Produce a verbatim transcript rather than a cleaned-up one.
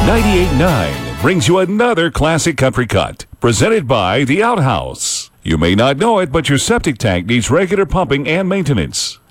ninety-eight point nine brings you another classic country cut, presented by The Outhouse. You may not know it, but your septic tank needs regular pumping and maintenance.